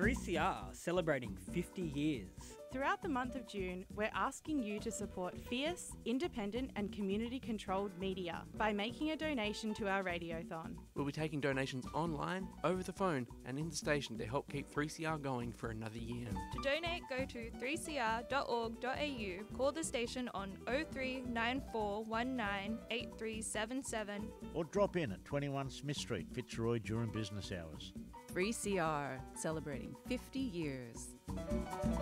3CR celebrating 50 years. Throughout the month of June, we're asking you to support fierce, independent and community-controlled media by making a donation to our radiothon. We'll be taking donations online, over the phone and in the station to help keep 3CR going for another year. To donate, go to 3cr.org.au, call the station on 0394198377 or drop in at 21 Smith Street, Fitzroy during business hours. 3CR, celebrating 50 years.